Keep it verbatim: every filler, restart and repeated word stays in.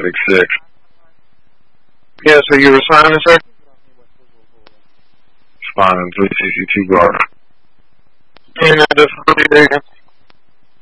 Atlantic six. Yeah, so you responding, sir? Responding three sixty-two guard. And uh, the